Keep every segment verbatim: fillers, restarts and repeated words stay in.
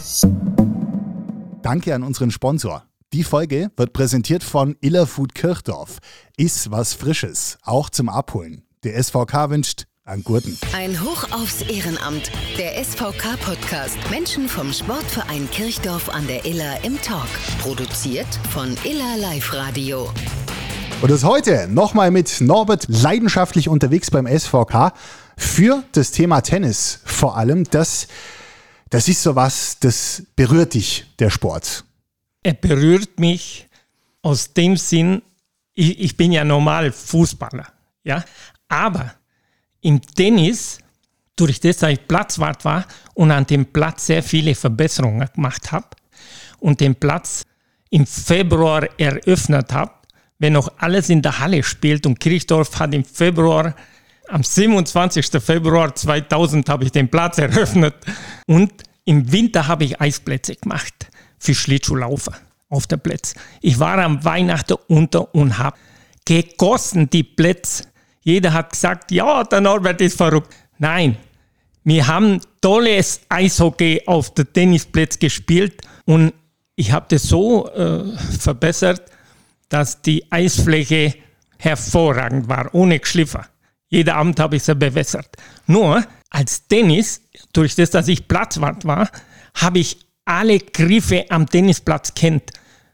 Danke an unseren Sponsor. Die Folge wird präsentiert von Illerfood Kirchdorf. Iss was Frisches, auch zum Abholen. Der S V K wünscht einen guten. Ein Hoch aufs Ehrenamt. Der S V K-Podcast. Menschen vom Sportverein Kirchdorf an der Iller im Talk. Produziert von Iller Live Radio. Und das heute nochmal mit Norbert leidenschaftlich unterwegs beim S V K für das Thema Tennis. Vor allem, das, das ist sowas, das berührt dich, der Sport. Er berührt mich aus dem Sinn, ich, ich bin ja normal Fußballer, ja, aber im Tennis, durch das, dass ich Platzwart war und an dem Platz sehr viele Verbesserungen gemacht habe und den Platz im Februar eröffnet habe, wenn noch alles in der Halle spielt, und Kirchdorf hat im Februar, am siebenundzwanzigsten Februar zweitausend habe ich den Platz eröffnet, und im Winter habe ich Eisplätze gemacht für Schlittschuhlaufer auf der Plätze. Ich war am Weihnachten unter und habe gegossen die Plätze. Jeder hat gesagt, ja, der Norbert ist verrückt. Nein, wir haben tolles Eishockey auf der Tennisplätze gespielt und ich habe das so äh, verbessert, dass die Eisfläche hervorragend war, ohne Geschliffer. Jeden Abend habe ich sie bewässert. Nur als Tennis, durch das, dass ich Platzwart war, habe ich alle Griffe am Tennisplatz kennt,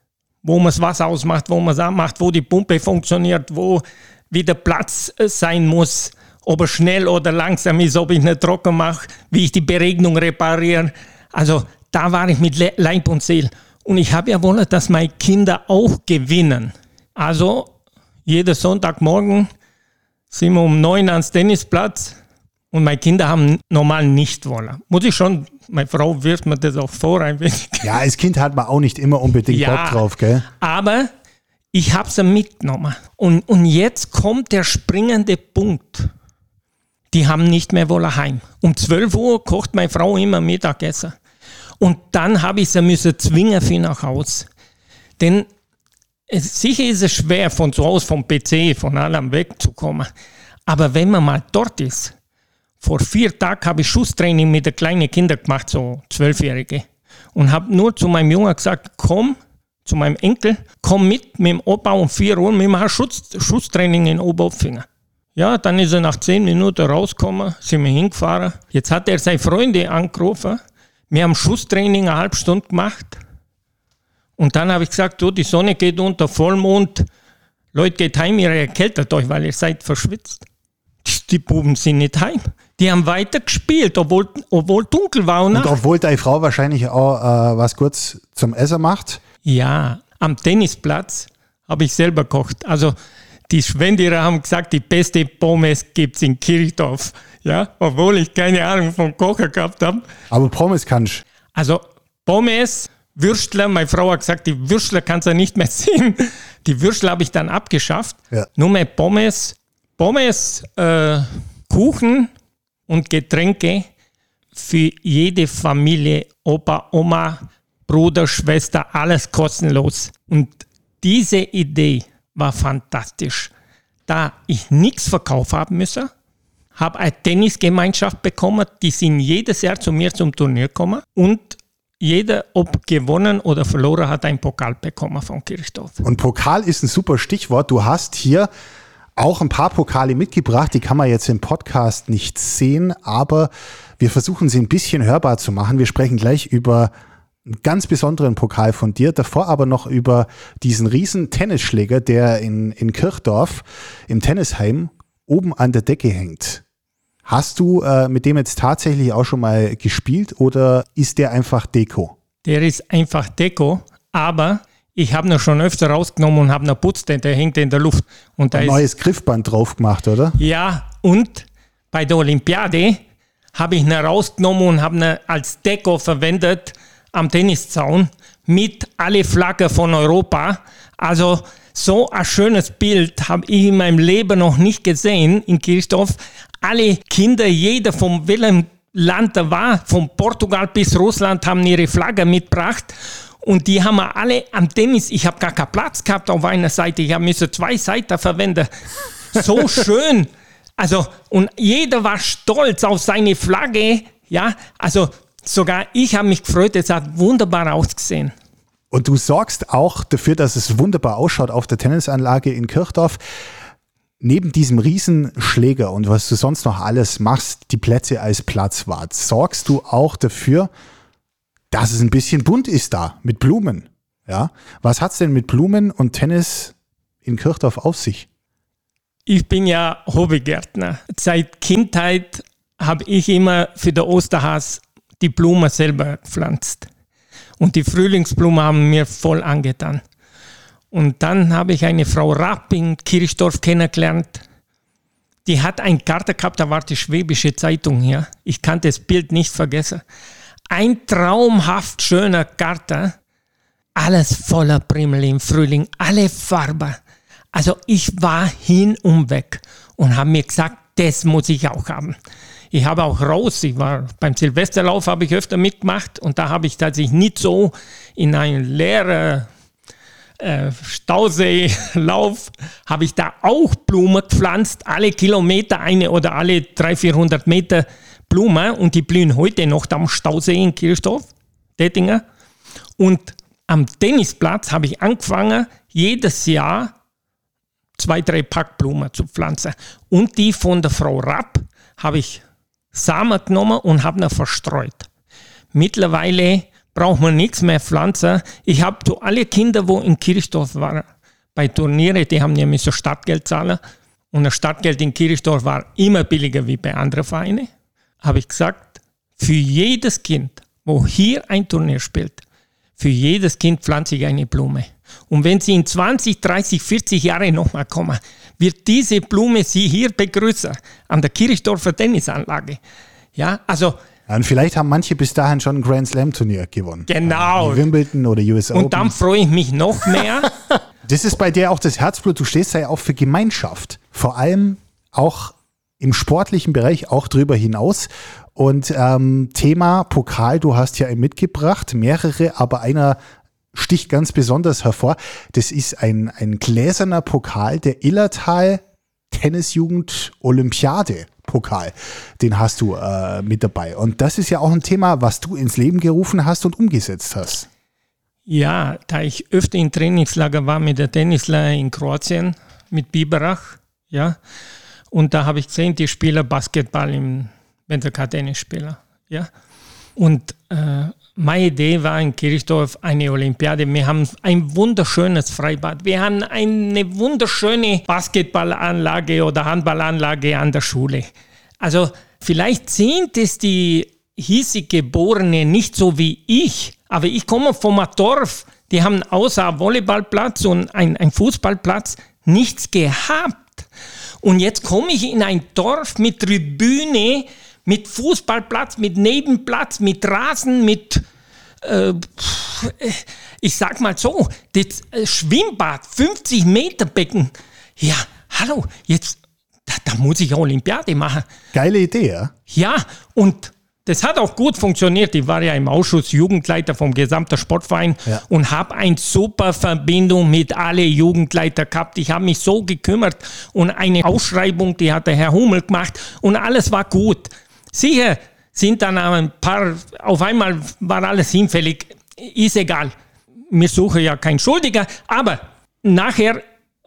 wo man das Wasser ausmacht, wo man es anmacht, wo die Pumpe funktioniert, wo wie der Platz sein muss, ob er schnell oder langsam ist, ob ich ihn trocken mache, wie ich die Beregnung repariere. Also da war ich mit Leib und Seele. Und ich habe ja wollen, dass meine Kinder auch gewinnen. Also jeden Sonntagmorgen sind wir um neun ans Tennisplatz. Und meine Kinder haben normal nicht wollen. Muss ich schon, meine Frau wirft mir das auch vor ein wenig. Ja, als Kind hat man auch nicht immer unbedingt ja, Bock drauf, gell? Aber ich habe sie mitgenommen. Und, und jetzt kommt der springende Punkt. Die haben nicht mehr wollen heim. Um zwölf Uhr kocht meine Frau immer Mittagessen. Und dann habe ich sie müssen zwingen für nach Hause. Denn es, sicher ist es schwer, von zu Hause, vom P C, von allem wegzukommen. Aber wenn man mal dort ist, vor vier Tagen habe ich Schusstraining mit den kleinen Kindern gemacht, so Zwölfjährige. Und habe nur zu meinem Jungen gesagt, komm, zu meinem Enkel, komm mit mit dem Opa um vier Uhr, wir machen Schuss, Schusstraining in Oberpfingen. Ja, dann ist er nach zehn Minuten rausgekommen, sind wir hingefahren. Jetzt hat er seine Freunde angerufen. Wir haben Schusstraining eine halbe Stunde gemacht. Und dann habe ich gesagt, du, die Sonne geht unter, Vollmond. Leute, geht heim, ihr erkältet euch, weil ihr seid verschwitzt. Die Buben sind nicht heim. Die haben weiter gespielt, obwohl, obwohl dunkel war. Und, und obwohl deine Frau wahrscheinlich auch äh, was kurz zum Essen macht? Ja, am Tennisplatz habe ich selber gekocht. Also die Schwenderer haben gesagt, die beste Pommes gibt es in Kirchdorf. Ja, obwohl ich keine Ahnung vom Kochen gehabt habe. Aber Pommes kannst du? Also Pommes, Würstler, meine Frau hat gesagt, die Würstler kannst du nicht mehr sehen. Die Würstler habe ich dann abgeschafft. Ja. Nur mehr Pommes, Pommes, äh, Kuchen und Getränke für jede Familie, Opa, Oma, Bruder, Schwester, alles kostenlos. Und diese Idee war fantastisch. Da ich nichts verkaufen haben müssen, habe eine Tennisgemeinschaft bekommen, die sind jedes Jahr zu mir zum Turnier gekommen und jeder, ob gewonnen oder verloren, hat einen Pokal bekommen von Kirchdorf. Und Pokal ist ein super Stichwort. Du hast hier auch ein paar Pokale mitgebracht, die kann man jetzt im Podcast nicht sehen, aber wir versuchen sie ein bisschen hörbar zu machen. Wir sprechen gleich über einen ganz besonderen Pokal von dir, davor aber noch über diesen riesen Tennisschläger, der in, in Kirchdorf im Tennisheim oben an der Decke hängt. Hast du äh, mit dem jetzt tatsächlich auch schon mal gespielt oder ist der einfach Deko? Der ist einfach Deko, aber ich habe ihn schon öfter rausgenommen und habe ihn putzt, denn der hängt in der Luft. Und da ein ist neues Griffband drauf gemacht, oder? Ja, und bei der Olympiade habe ich ihn rausgenommen und habe ihn als Deko verwendet am Tenniszaun mit alle Flaggen von Europa. Also so ein schönes Bild habe ich in meinem Leben noch nicht gesehen in Kirchdorf. Alle Kinder, jeder von welchem Land er war, von Portugal bis Russland, haben ihre Flagge mitgebracht. Und die haben wir alle am Tennis, ich habe gar keinen Platz gehabt auf einer Seite, ich habe zwei Seiten verwenden. So schön. Also, und jeder war stolz auf seine Flagge, ja, also sogar ich habe mich gefreut, es hat wunderbar ausgesehen. Und du sorgst auch dafür, dass es wunderbar ausschaut auf der Tennisanlage in Kirchdorf. Neben diesem Riesenschläger und was du sonst noch alles machst, die Plätze als Platzwart, sorgst du auch dafür, dass es ein bisschen bunt ist da mit Blumen. Ja? Was hat's denn mit Blumen und Tennis in Kirchdorf auf sich? Ich bin ja Hobbygärtner. Seit Kindheit habe ich immer für den Osterhas die Blumen selber gepflanzt. Und die Frühlingsblumen haben mir voll angetan. Und dann habe ich eine Frau Rapp in Kirchdorf kennengelernt. Die hat einen Garten gehabt, da war die Schwäbische Zeitung hier. Ich kann das Bild nicht vergessen. Ein traumhaft schöner Garten. Alles voller Primmel im Frühling, alle Farben. Also ich war hin und weg und habe mir gesagt, das muss ich auch haben. Ich habe auch raus, ich war beim Silvesterlauf, habe ich öfter mitgemacht und da habe ich tatsächlich nicht so in einen leeren äh, Stauseelauf, habe ich da auch Blumen gepflanzt, alle Kilometer eine oder alle dreihundert, vierhundert Meter Blumen und die blühen heute noch am Stausee in Kirchdorf, Dettinger. Und am Tennisplatz habe ich angefangen, jedes Jahr zwei, drei Pack Blumen zu pflanzen. Und die von der Frau Rapp habe ich Samen genommen und habe ihn verstreut. Mittlerweile braucht man nichts mehr pflanzen. Ich habe zu alle Kinder, die in Kirchdorf waren, bei Turnieren, die haben ja müssen Stadtgeld zahlen. Und das Stadtgeld in Kirchdorf war immer billiger wie bei anderen Vereinen. Habe ich gesagt, für jedes Kind, wo hier ein Turnier spielt, für jedes Kind pflanze ich eine Blume. Und wenn sie in zwanzig, dreißig, vierzig Jahren nochmal kommen, wird diese Blume sie hier begrüßen, an der Kirchdorfer Tennisanlage. Ja, also. Und vielleicht haben manche bis dahin schon ein Grand Slam Turnier gewonnen. Genau. Wie Wimbledon oder U S Open. Und dann freue ich mich noch mehr. Das ist bei dir auch das Herzblut. Du stehst da ja auch für Gemeinschaft. Vor allem auch im sportlichen Bereich, auch drüber hinaus. Und ähm, Thema Pokal, du hast ja mitgebracht, mehrere, aber einer sticht ganz besonders hervor. Das ist ein, ein gläserner Pokal, der Illertal Tennisjugend Olympiade Pokal. Den hast du äh, mit dabei. Und das ist ja auch ein Thema, was du ins Leben gerufen hast und umgesetzt hast. Ja, da ich öfter im Trainingslager war mit der Tennisler in Kroatien, mit Biberach, ja, und da habe ich gesehen, die Spieler Basketball im, wenn sie kein Tennis spielen, ja. Und äh, meine Idee war in Kirchdorf eine Olympiade. Wir haben ein wunderschönes Freibad. Wir haben eine wunderschöne Basketballanlage oder Handballanlage an der Schule. Also vielleicht sind es die hiesig Geborenen nicht so wie ich, aber ich komme vom Dorf. Die haben außer einem Volleyballplatz und ein, ein Fußballplatz nichts gehabt. Und jetzt komme ich in ein Dorf mit Tribüne, mit Fußballplatz, mit Nebenplatz, mit Rasen, mit, äh, ich sag mal so, das Schwimmbad, fünfzig Meter Becken. Ja, hallo, jetzt, da, da muss ich eine Olympiade machen. Geile Idee, ja? Ja, und das hat auch gut funktioniert. Ich war ja im Ausschuss Jugendleiter vom gesamten Sportverein ja. und habe eine super Verbindung mit allen Jugendleitern gehabt. Ich habe mich so gekümmert und eine Ausschreibung, die hat der Herr Hummel gemacht und alles war gut. Sicher sind dann ein paar, auf einmal war alles hinfällig, ist egal. Wir suchen ja keinen Schuldiger, aber nachher,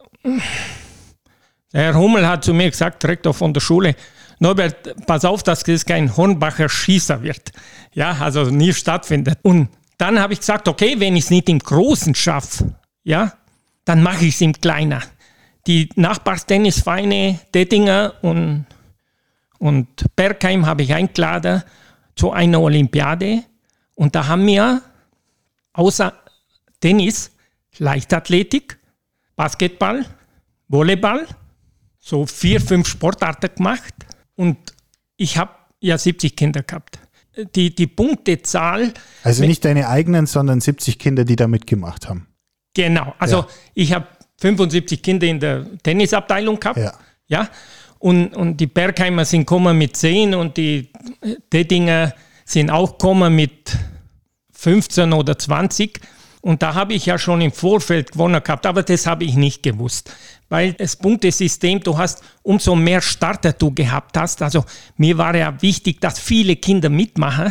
der Herr Hummel hat zu mir gesagt, Rektor von der Schule, Norbert, pass auf, dass es kein Hornbacher Schießer wird. Ja, also nie stattfindet. Und dann habe ich gesagt, okay, wenn ich es nicht im Großen schaffe, ja, dann mache ich es im Kleinen. Die Nachbarstennisvereine Dettinger und, und Bergheim habe ich eingeladen zu einer Olympiade. Und da haben wir außer Tennis, Leichtathletik, Basketball, Volleyball, so vier, fünf Sportarten gemacht. Und ich habe ja siebzig Kinder gehabt. Die, die Punktezahl... Also nicht deine eigenen, sondern siebzig Kinder, die da mitgemacht haben. Genau. Also ja. ich habe fünfundsiebzig Kinder in der Tennisabteilung gehabt. Ja. ja? Und, und die Bergheimer sind gekommen mit zehn und die Dettinger sind auch gekommen mit fünfzehn oder zwanzig. Und da habe ich ja schon im Vorfeld gewonnen gehabt, aber das habe ich nicht gewusst. Weil das Punktesystem, du hast, umso mehr Starter du gehabt hast, also mir war ja wichtig, dass viele Kinder mitmachen,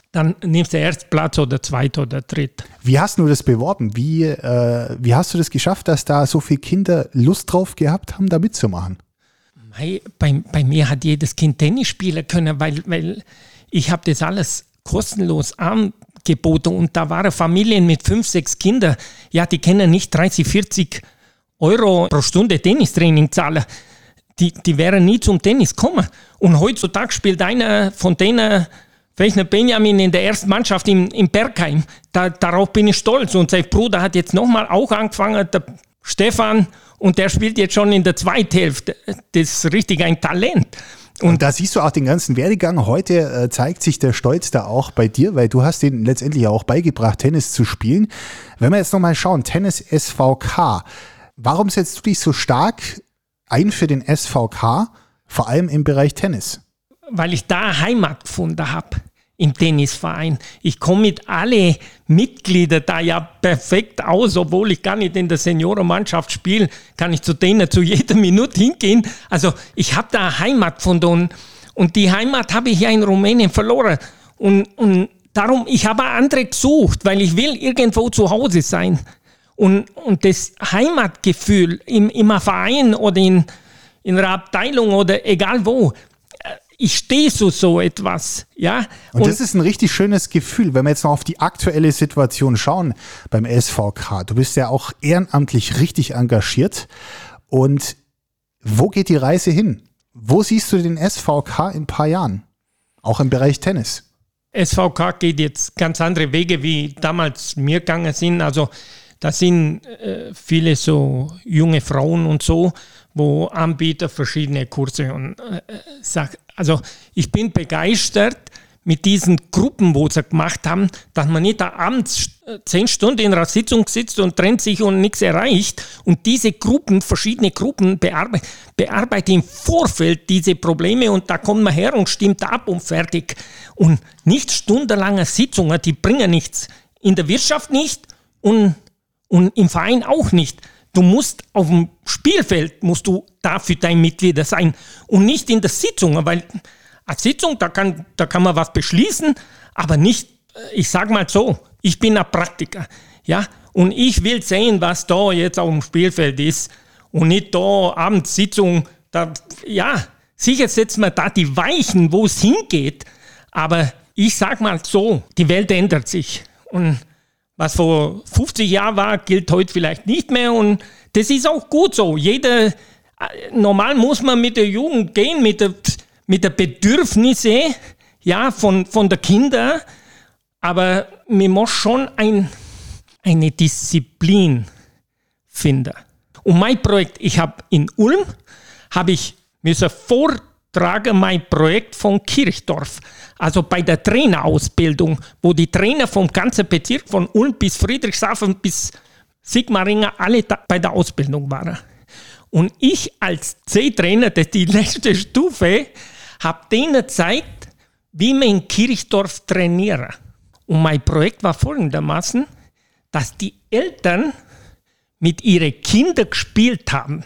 dann nimmst du erst Platz oder zweit oder dritt. Wie hast du das beworben? Wie, äh, wie hast du das geschafft, dass da so viele Kinder Lust drauf gehabt haben, da mitzumachen? Bei, bei, bei mir hat jedes Kind Tennis spielen können, weil, weil ich habe das alles kostenlos angeboten und da waren Familien mit fünf, sechs Kindern, ja, die können nicht dreißig, vierzig Euro pro Stunde Tennistraining zahlen. Die, die wären nie zum Tennis gekommen. Und heutzutage spielt einer von denen, welcher Benjamin in der ersten Mannschaft im, im Bergheim. Da, darauf bin ich stolz. Und sein Bruder hat jetzt nochmal auch angefangen, der Stefan, und der spielt jetzt schon in der zweiten Hälfte. Das ist richtig ein Talent. Und, und da siehst du auch den ganzen Werdegang. Heute äh, zeigt sich der Stolz da auch bei dir, weil du hast denen letztendlich auch beigebracht, Tennis zu spielen. Wenn wir jetzt nochmal schauen, Tennis S V K, warum setzt du dich so stark ein für den S V K, vor allem im Bereich Tennis? Weil ich da Heimat gefunden habe im Tennisverein. Ich komme mit alle Mitglieder da ja perfekt aus, obwohl ich gar nicht in der Seniorenmannschaft spiele, kann ich zu denen zu jeder Minute hingehen. Also ich habe da Heimat gefunden und, und die Heimat habe ich ja in Rumänien verloren. Und, und darum, ich habe andere gesucht, weil ich will irgendwo zu Hause sein. Und, und das Heimatgefühl im, im Verein oder in, in einer Abteilung oder egal wo, ich stehe so so etwas. Ja? Und, und das ist ein richtig schönes Gefühl, wenn wir jetzt noch auf die aktuelle Situation schauen beim S V K. Du bist ja auch ehrenamtlich richtig engagiert. Und wo geht die Reise hin? Wo siehst du den S V K in ein paar Jahren? Auch im Bereich Tennis. S V K geht jetzt ganz andere Wege, wie damals mir gegangen sind. Also da sind äh, viele so junge Frauen und so, wo anbieten verschiedene Kurse. Und äh, sag, also ich bin begeistert mit diesen Gruppen, wo sie gemacht haben, dass man nicht da abends zehn Stunden in einer Sitzung sitzt und trennt sich und nichts erreicht. Und diese Gruppen, verschiedene Gruppen bearbeiten, bearbeiten im Vorfeld diese Probleme und da kommt man her und stimmt ab und fertig. Und nicht stundenlange Sitzungen, die bringen nichts. In der Wirtschaft nicht und Und im Verein auch nicht. Du musst auf dem Spielfeld, musst du da für deine Mitglieder sein und nicht in der Sitzung, weil eine Sitzung, da kann, da kann man was beschließen, aber nicht, ich sag mal so, ich bin ein Praktiker, ja, und ich will sehen, was da jetzt auf dem Spielfeld ist und nicht da abends Sitzung, da, ja, sicher setzen wir da die Weichen, wo es hingeht, aber ich sag mal so, die Welt ändert sich und was vor fünfzig Jahren war, gilt heute vielleicht nicht mehr und das ist auch gut so. Jeder, normal muss man mit der Jugend gehen, mit der, mit der Bedürfnisse ja, von, von der Kinder, aber man muss schon ein, eine Disziplin finden. Und mein Projekt, ich habe in Ulm, habe ich müssen vortragen, mein Projekt von Kirchdorf, also bei der Trainerausbildung, wo die Trainer vom ganzen Bezirk von Ulm bis Friedrichshafen bis Sigmaringen alle da, bei der Ausbildung waren. Und ich als C-Trainer, das ist die letzte Stufe, habe denen gezeigt, wie man in Kirchdorf trainieren. Und mein Projekt war folgendermaßen, dass die Eltern mit ihren Kindern gespielt haben.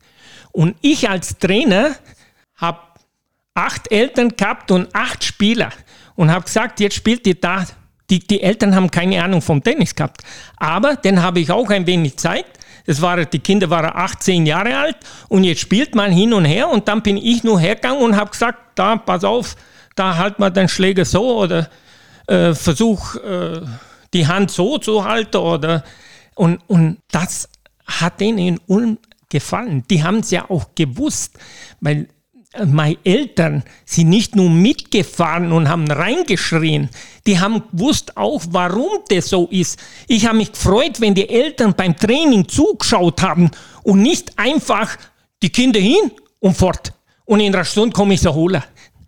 Und ich als Trainer habe acht Eltern gehabt und acht Spieler und habe gesagt, jetzt spielt ihr da. Die, die Eltern haben keine Ahnung vom Tennis gehabt. Aber den habe ich auch ein wenig gezeigt. Das war, die Kinder waren achtzehn Jahre alt und jetzt spielt man hin und her und dann bin ich nur hergegangen und habe gesagt, da, pass auf, da halt mal den Schläger so oder äh, versuch äh, die Hand so zu halten oder und, und das hat denen in Ulm gefallen. Die haben es ja auch gewusst, weil meine Eltern sind nicht nur mitgefahren und haben reingeschrien, die haben gewusst auch, warum das so ist. Ich habe mich gefreut, wenn die Eltern beim Training zugeschaut haben und nicht einfach die Kinder hin und fort. Und in einer Stunde komme ich sie holen.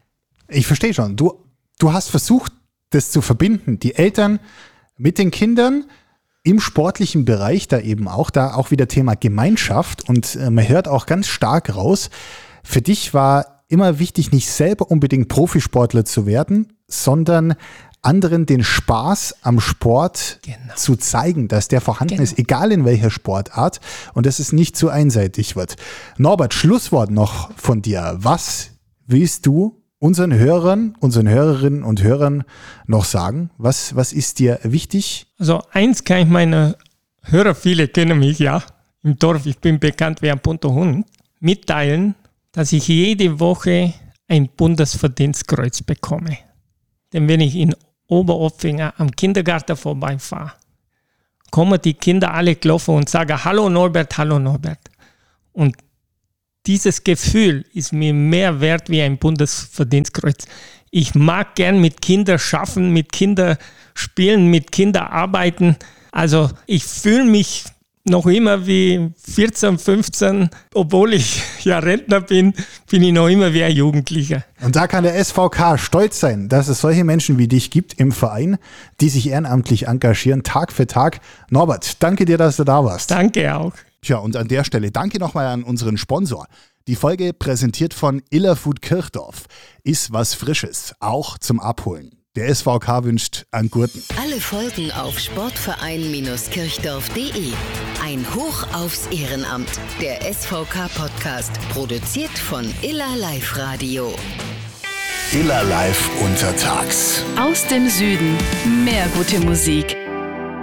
Ich verstehe schon. Du, du hast versucht, das zu verbinden. Die Eltern mit den Kindern im sportlichen Bereich, da eben auch, da auch wieder Thema Gemeinschaft. Und äh, man hört auch ganz stark raus, für dich war immer wichtig, nicht selber unbedingt Profisportler zu werden, sondern anderen den Spaß am Sport genau. zu zeigen, dass der vorhanden genau. ist, egal in welcher Sportart, und dass es nicht zu einseitig wird. Norbert, Schlusswort noch von dir. Was willst du unseren Hörern, unseren Hörerinnen und Hörern noch sagen? Was, was ist dir wichtig? Also eins kann ich meine Hörer, viele kennen mich ja im Dorf, ich bin bekannt wie ein bunter Hund, mitteilen, dass ich jede Woche ein Bundesverdienstkreuz bekomme. Denn wenn ich in Oberopfinger am Kindergarten vorbeifahre, kommen die Kinder alle klopfen und sagen, hallo Norbert, hallo Norbert. Und dieses Gefühl ist mir mehr wert wie ein Bundesverdienstkreuz. Ich mag gern mit Kindern schaffen, mit Kindern spielen, mit Kindern arbeiten. Also ich fühle mich noch immer wie vierzehn, fünfzehn, obwohl ich ja Rentner bin, bin ich noch immer wie ein Jugendlicher. Und da kann der S V K stolz sein, dass es solche Menschen wie dich gibt im Verein, die sich ehrenamtlich engagieren, Tag für Tag. Norbert, danke dir, dass du da warst. Danke auch. Tja, und an der Stelle danke nochmal an unseren Sponsor. Die Folge präsentiert von Illerfood Kirchdorf. Ist was Frisches, auch zum Abholen. Der S V K wünscht an Gurten. Alle Folgen auf sportverein Kirchdorf punkt de. Ein Hoch aufs Ehrenamt. Der S V K-Podcast. Produziert von Iller Live Radio. Iller Live untertags. Aus dem Süden. Mehr gute Musik.